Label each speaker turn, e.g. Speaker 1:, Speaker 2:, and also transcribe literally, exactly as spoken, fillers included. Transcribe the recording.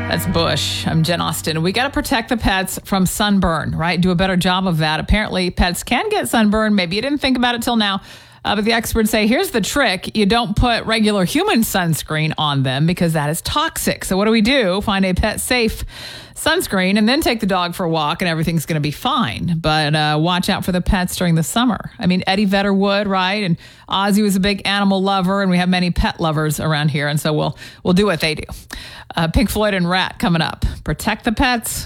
Speaker 1: That's Bush. I'm Jen Austen. We got to protect the pets from sunburn, right? Do a better job of that. Apparently, pets can get sunburn. Maybe you didn't think about it till now. Uh, but the experts say, here's the trick. You don't put regular human sunscreen on them because that is toxic. So what do we do? Find a pet-safe sunscreen and then take the dog for a walk and everything's going to be fine. But uh, watch out for the pets during the summer. I mean, Eddie Vedder would, right? And Ozzy was a big animal lover, and we have many pet lovers around here. And so we'll we'll do what they do. Uh, Pink Floyd and Rat coming up. Protect the pets